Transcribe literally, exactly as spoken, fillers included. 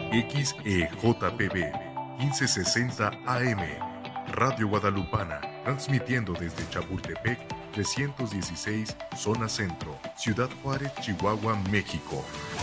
X E J P B quince sesenta A M, Radio Guadalupana, transmitiendo desde Chapultepec trescientos dieciséis, zona centro, Ciudad Juárez, Chihuahua, México.